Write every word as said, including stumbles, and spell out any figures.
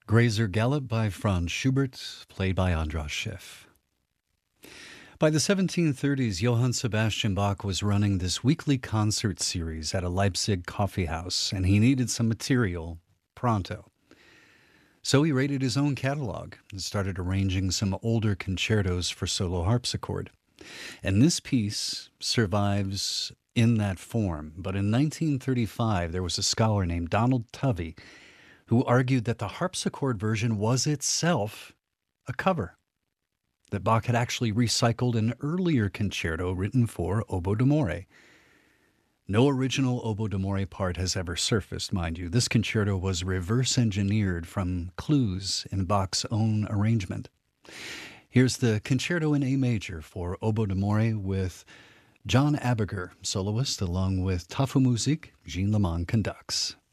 Grazer Gallop by Franz Schubert, played by Andras Schiff. By the seventeen thirties, Johann Sebastian Bach was running this weekly concert series at a Leipzig coffee house, and he needed some material pronto. So he raided his own catalog and started arranging some older concertos for solo harpsichord. And this piece survives in that form. But in nineteen thirty-five, there was a scholar named Donald Tovey who argued that the harpsichord version was itself a cover, that Bach had actually recycled an earlier concerto written for oboe d'amore. No original oboe d'amore part has ever surfaced, mind you. This concerto was reverse-engineered from clues in Bach's own arrangement. Here's the Concerto in A Major for oboe d'amore with John Abiger, soloist, along with Tafu Musik, Jean Lamont conducts.